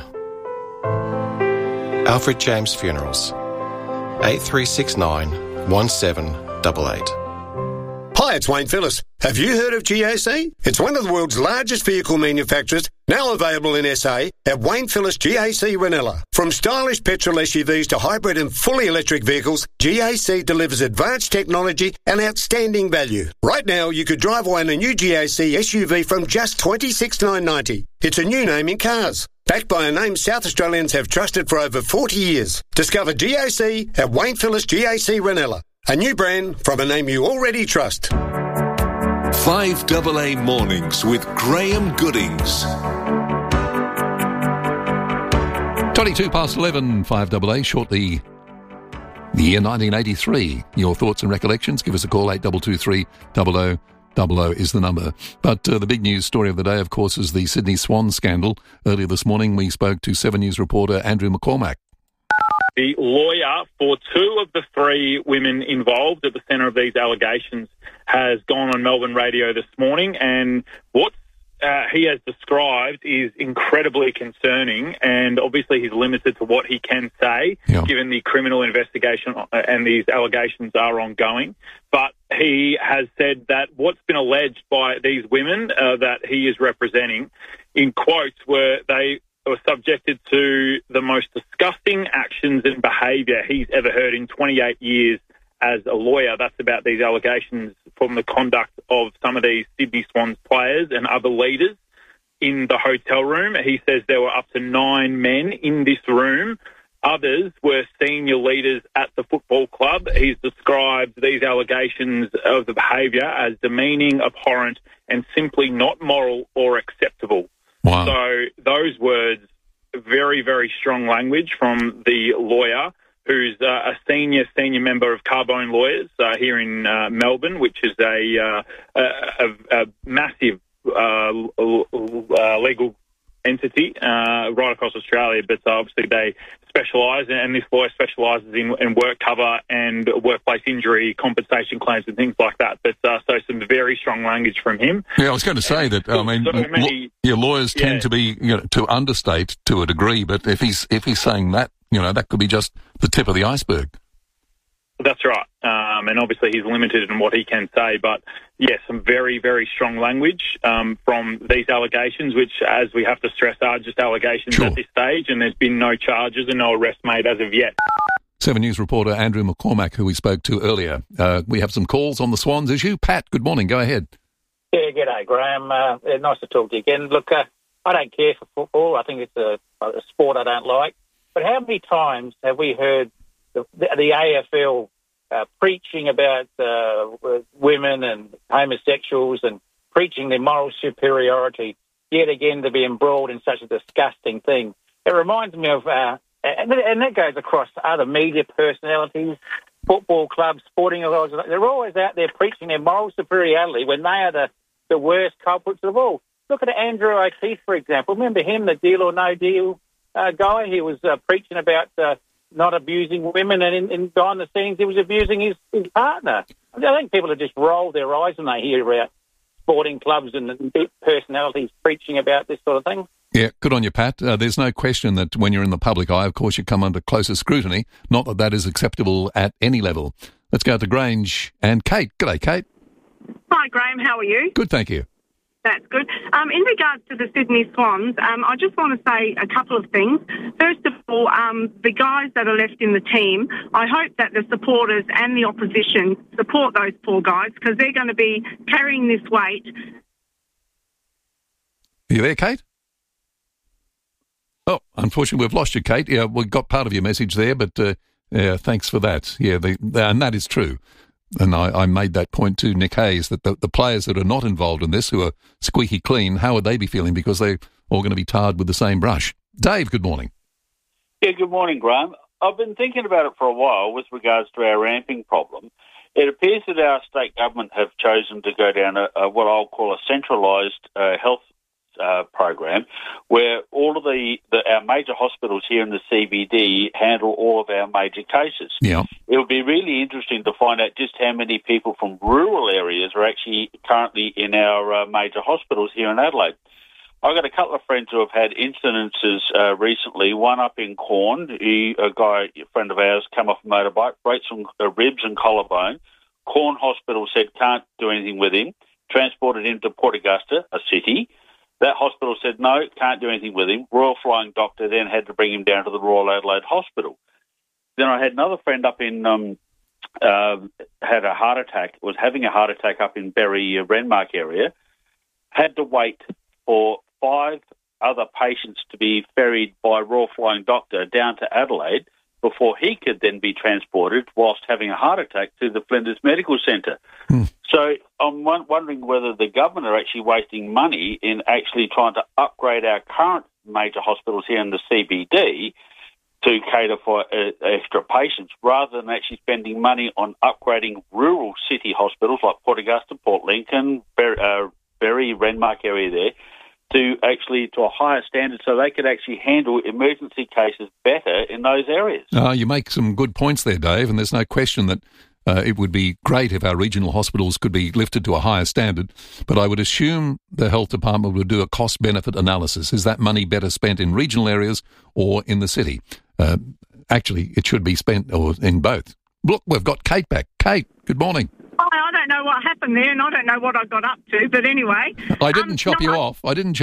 Alfred James Funerals, 8369 1788. Hi, it's Wayne Phillis. Have you heard of GAC? It's one of the world's largest vehicle manufacturers, now available in SA at Wayne Phillis GAC Ranella. From stylish petrol SUVs to hybrid and fully electric vehicles, GAC delivers advanced technology and outstanding value. Right now, you could drive away in a new GAC SUV from just $26,990. It's a new name in cars. Backed by a name South Australians have trusted for over 40 years. Discover GAC at Wayne Phillis GAC Ranella. A new brand from a name you already trust. 5AA Mornings with Graham Goodings. 22 past 11, 5AA, shortly the year 1983. Your thoughts and recollections, give us a call, 8223 0000 is the number. But the big news story of the day, of course, is the Sydney Swan scandal. Earlier this morning, we spoke to 7 News reporter Andrew McCormack. The lawyer for two of the three women involved at the centre of these allegations has gone on Melbourne radio this morning, and what he has described is incredibly concerning, and obviously he's limited to what he can say, given the criminal investigation and these allegations are ongoing. But he has said that what's been alleged by these women that he is representing, in quotes, were subjected to the most disgusting actions and behaviour he's ever heard in 28 years as a lawyer. That's about these allegations from the conduct of some of these Sydney Swans players and other leaders in the hotel room. He says there were up to 9 men in this room. Others were senior leaders at the football club. He's described these allegations of the behaviour as demeaning, abhorrent, and simply not moral or acceptable. Wow. So those words, very, very strong language from the lawyer, who's a senior member of Carbone Lawyers here in Melbourne, which is a massive legal entity right across Australia. But obviously they specialise, and this lawyer specialises in work cover and workplace injury compensation claims and things like that. But so some very strong language from him. Yeah, I was going to say that. I mean, lawyers tend to be to understate to a degree, but if he's saying that, that could be just the tip of the iceberg. That's right. And obviously he's limited in what he can say. But, yes, some very, very strong language from these allegations, which, as we have to stress, are just allegations at this stage, and there's been no charges and no arrest made as of yet. 7 News reporter Andrew McCormack, who we spoke to earlier. We have some calls on the Swans issue. Pat, good morning. Go ahead. Yeah, g'day, Graham. Nice to talk to you again. Look, I don't care for football. I think it's a sport I don't like. But how many times have we heard the AFL preaching about women and homosexuals and preaching their moral superiority, yet again to be embroiled in such a disgusting thing? It reminds me of, and that goes across other media personalities, football clubs, sporting organisations. They're always out there preaching their moral superiority when they are the worst culprits of all. Look at Andrew O'Keefe, for example. Remember him, the Deal or No Deal guy? He was preaching about not abusing women, and in behind the scenes he was abusing his partner. I think people have just rolled their eyes when they hear about sporting clubs and personalities preaching about this sort of thing. Yeah, good on you, Pat. There's no question that when you're in the public eye, of course, you come under closer scrutiny. Not that that is acceptable at any level. Let's go to Grange and Kate. G'day, Kate. Hi, Graham. How are you? Good, thank you. That's good. In regards to the Sydney Swans, I just want to say a couple of things. First of all, the guys that are left in the team, I hope that the supporters and the opposition support those poor guys because they're going to be carrying this weight. Are you there, Kate? Oh, unfortunately, we've lost you, Kate. Yeah, we got part of your message there, but thanks for that. Yeah, and that is true. And I made that point to Nick Hayes, that the players that are not involved in this, who are squeaky clean, how would they be feeling? Because they're all going to be tarred with the same brush. Dave, good morning. Yeah, good morning, Graham. I've been thinking about it for a while with regards to our ramping problem. It appears that our state government have chosen to go down what I'll call a centralised health program, where all of our major hospitals here in the CBD handle all of our major cases. Yeah, it would be really interesting to find out just how many people from rural areas are actually currently in our major hospitals here in Adelaide. I've got a couple of friends who have had incidences recently. One up in Corn, a friend of ours, come off a motorbike, breaks some ribs and collarbone. Corn Hospital said can't do anything with him. Transported him to Port Augusta, a city. That hospital said, no, can't do anything with him. Royal Flying Doctor then had to bring him down to the Royal Adelaide Hospital. Then I had another friend up in, had a heart attack, was having a heart attack up in Berry, Renmark area, had to wait for 5 other patients to be ferried by Royal Flying Doctor down to Adelaide before he could then be transported whilst having a heart attack to the Flinders Medical Centre. So I'm wondering whether the government are actually wasting money in actually trying to upgrade our current major hospitals here in the CBD to cater for extra patients rather than actually spending money on upgrading rural city hospitals like Port Augusta, Port Lincoln, Berry, Renmark area there, to a higher standard so they could actually handle emergency cases better in those areas. You make some good points there, Dave, and there's no question that it would be great if our regional hospitals could be lifted to a higher standard, but I would assume the health department would do a cost-benefit analysis. Is that money better spent in regional areas or in the city? Actually, it should be spent in both. Look, we've got Kate back. Kate, good morning. I don't know what happened there, and I don't know what I got up to, but anyway. I didn't chop you off.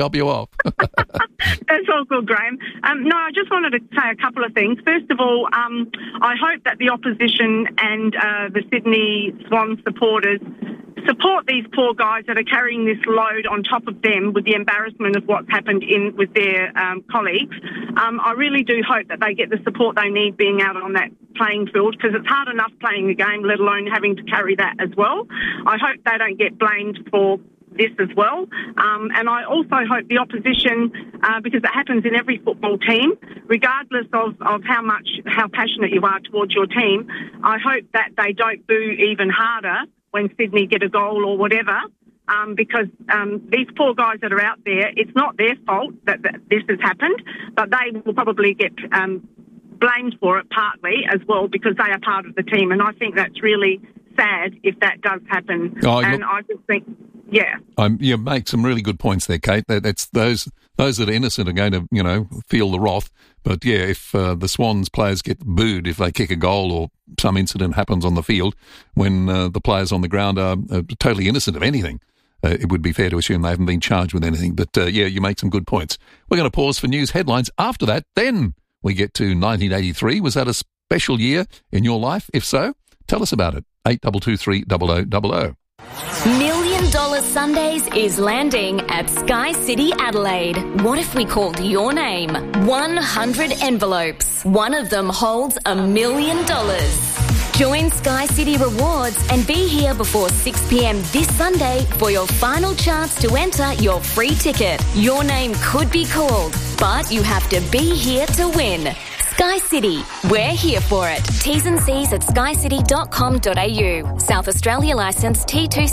That's all good, Graham. I just wanted to say a couple of things. First of all, I hope that the opposition and the Sydney Swans supporters support these poor guys that are carrying this load on top of them with the embarrassment of what's happened with their colleagues. I really do hope that they get the support they need being out on that playing field because it's hard enough playing the game, let alone having to carry that as well. I hope they don't get blamed for this as well. And I also hope the opposition, because it happens in every football team, regardless of how passionate you are towards your team, I hope that they don't boo even harder when Sydney get a goal or whatever, because these poor guys that are out there, it's not their fault that this has happened, but they will probably get blamed for it partly as well because they are part of the team. And I think that's really sad if that does happen. I just think, yeah. You make some really good points there, Kate. That's those that are innocent are going to, feel the wrath. But yeah, if the Swans players get booed if they kick a goal or some incident happens on the field when the players on the ground are totally innocent of anything, it would be fair to assume they haven't been charged with anything. But you make some good points. We're going to pause for news headlines. After that, then we get to 1983. Was that a special year in your life? If so, tell us about it. 8223 0000. $1 Million Sundays is landing at Sky City Adelaide. What if we called your name? 100 envelopes. One of them holds $1 million. Join Sky City Rewards and be here before 6 p.m. this Sunday for your final chance to enter your free ticket. Your name could be called, but you have to be here to win. Sky City, we're here for it. T's and C's at skycity.com.au. South Australia licence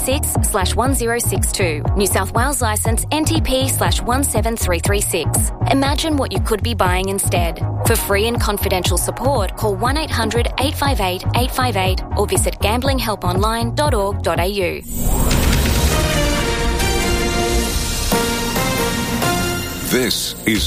T26/1062. New South Wales licence NTP/17336. Imagine what you could be buying instead. For free and confidential support, call 1-800-858-858 or visit gamblinghelponline.org.au. This is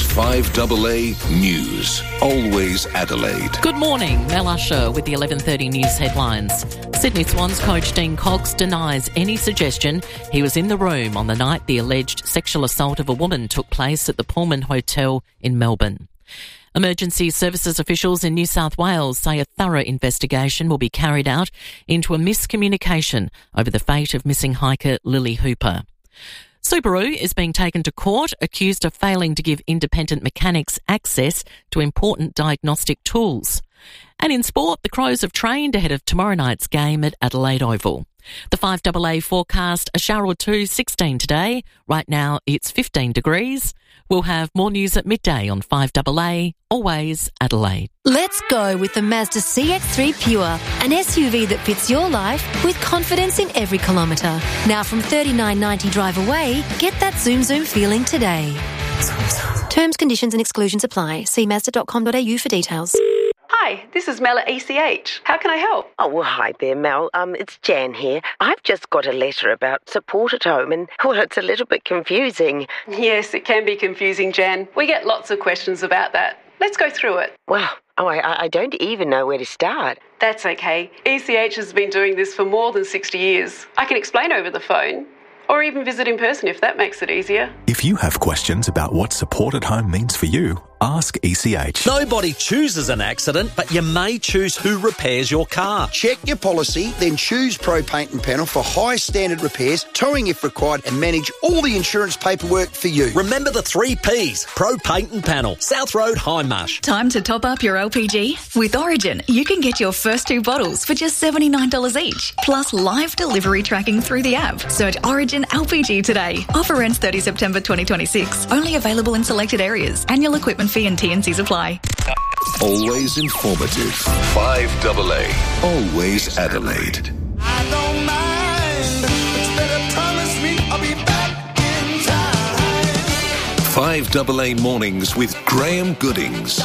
5AA News. Always Adelaide. Good morning, Mel Usher with the 11:30 news headlines. Sydney Swans coach Dean Cox denies any suggestion he was in the room on the night the alleged sexual assault of a woman took place at the Pullman Hotel in Melbourne. Emergency services officials in New South Wales say a thorough investigation will be carried out into a miscommunication over the fate of missing hiker Lily Hooper. Subaru is being taken to court accused of failing to give independent mechanics access to important diagnostic tools. And in sport, the Crows have trained ahead of tomorrow night's game at Adelaide Oval. The 5AA forecast, a shower or two, 16 today. Right now it's 15 degrees. We'll have more news at midday on 5AA, always Adelaide. Let's go with the Mazda CX-3 Pure, an SUV that fits your life with confidence in every kilometre. Now from $39.90 drive away, get that zoom feeling today. Terms, conditions and exclusions apply. See Mazda.com.au for details. Hi, this is Mel at ECH. How can I help? Oh, well, hi there, Mel. It's Jan here. I've just got a letter about support at home and, well, it's a little bit confusing. Yes, it can be confusing, Jan. We get lots of questions about that. Let's go through it. Well, I don't even know where to start. That's okay. ECH has been doing this for more than 60 years. I can explain over the phone. Or even visit in person if that makes it easier. If you have questions about what support at home means for you, ask ECH. Nobody chooses an accident, but you may choose who repairs your car. Check your policy, then choose Pro Paint and Panel for high standard repairs, towing if required, and manage all the insurance paperwork for you. Remember the 3 Ps. Pro Paint and Panel. South Road, Hindmarsh. Time to top up your LPG? With Origin, you can get your first 2 bottles for just $79 each, plus live delivery tracking through the app. Search Origin LPG today. Offer ends 30 September 2026. Only available in selected areas. Annual equipment fee and T&Cs apply. Always informative. 5AA. Always Adelaide. I don't mind. It's better promise me I'll be back in time. 5AA Mornings with Graham Goodings.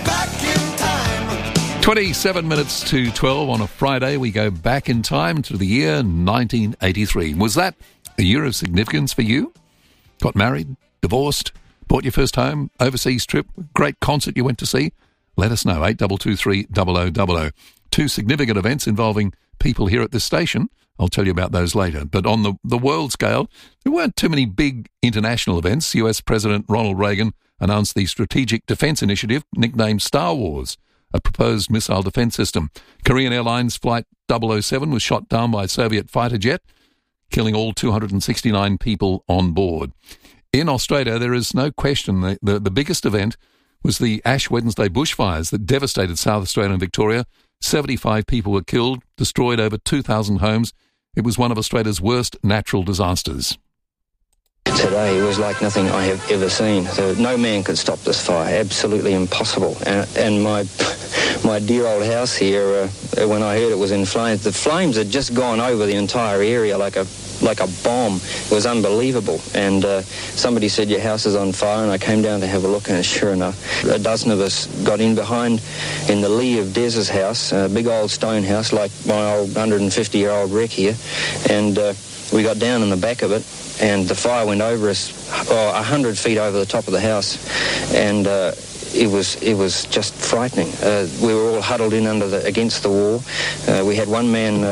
27 minutes to 12 on a Friday. We go back in time to the year 1983. Was that a year of significance for you? Got married, divorced, bought your first home, overseas trip, great concert you went to see? Let us know, 8223 0000. 2 significant events involving people here at this station. I'll tell you about those later. But on the world scale, there weren't too many big international events. US President Ronald Reagan announced the Strategic Defense Initiative, nicknamed Star Wars, a proposed missile defense system. Korean Airlines Flight 007 was shot down by a Soviet fighter jet, killing all 269 people on board. In Australia, there is no question the biggest event was the Ash Wednesday bushfires that devastated South Australia and Victoria. 75 people were killed, destroyed over 2,000 homes. It was one of Australia's worst natural disasters. Today was like nothing I have ever seen. So no man could stop this fire. Absolutely impossible. And my dear old house here, when I heard it was in flames, the flames had just gone over the entire area like a bomb. It was unbelievable. And somebody said, your house is on fire, and I came down to have a look, and sure enough, a dozen of us got in behind in the lee of Des's house, a big old stone house like my old 150-year-old wreck here, and we got down in the back of it, and the fire went over us 100 feet over the top of the house, and it was just frightening. We were all huddled in against the wall. We had one man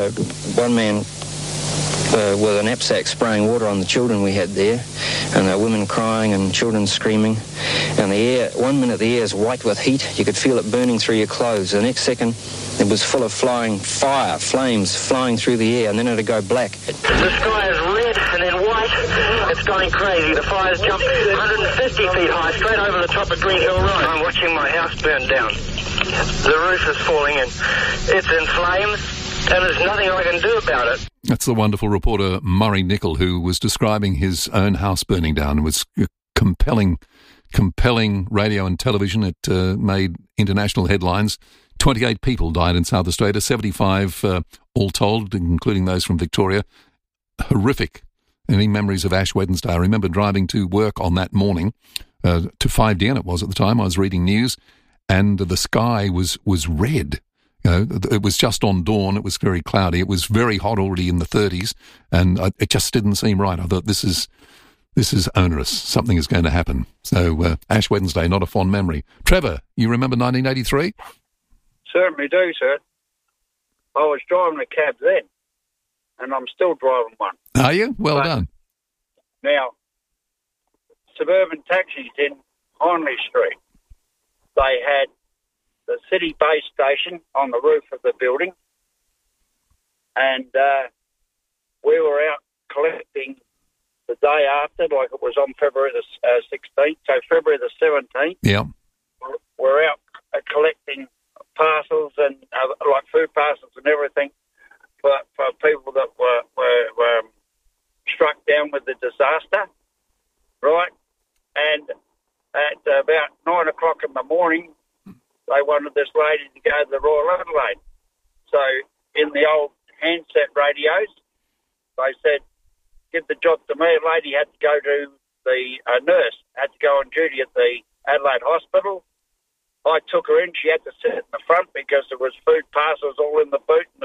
with a knapsack spraying water on the children we had there, and there were women crying and children screaming. And the air, 1 minute the air is white with heat. You could feel it burning through your clothes. The next second, it was full of flames flying through the air, and then it'd go black. The sky is red and then white. It's going crazy. The fire's jumped 150 feet high, straight over the top of Green Hill Road. I'm watching my house burn down. The roof is falling in. It's in flames, and there's nothing I can do about it. That's the wonderful reporter Murray Nicol, who was describing his own house burning down. It was compelling radio and television. It made international headlines. 28 people died in South Australia, 75 all told, including those from Victoria. Horrific. Any memories of Ash Wednesday? I remember driving to work on that morning, to 5DN it was at the time. I was reading news, and the sky was red. You know, it was just on dawn. It was very cloudy. It was very hot already in the 30s, and it just didn't seem right. I thought this is this is onerous. Something is going to happen. So Ash Wednesday, not a fond memory. Trevor, you remember 1983? Certainly do, sir. I was driving a cab then, and I'm still driving one. Are you? Well done. Now, Suburban Taxis in Hindley Street, they had the city base station on the roof of the building, and we were out collecting the day after, like it was on February the 16th, so February the 17th. Yeah. We're out collecting parcels and like food parcels and everything for people that were struck down with the disaster, right? And at about 9 o'clock in the morning, they wanted this lady to go to the Royal Adelaide. So in the old handset radios, they said, give the job to me. A lady had to go to a nurse had to go on duty at the Adelaide Hospital. I took her in. She had to sit in the front because there was food parcels all in the boot and